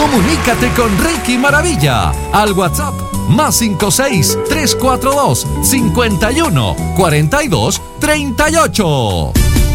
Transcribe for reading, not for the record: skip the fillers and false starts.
Comunícate con Ricky Maravilla al WhatsApp +56 342 51 42 38.